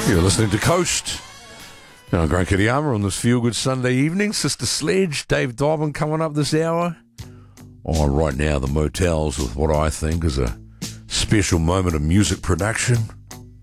You're listening to Coast. Now, Grant Kiriyama on this feel-good Sunday evening. Sister Sledge, Dave Dobbin coming up this hour. Oh, right now, the Motels with what I think is a special moment of music production.